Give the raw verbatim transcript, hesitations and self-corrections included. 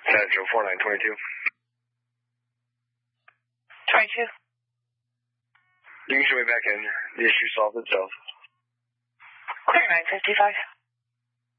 Central four nine twenty-two. twenty-two. You can show me back in. The issue solved itself. Clear nine fifty-five.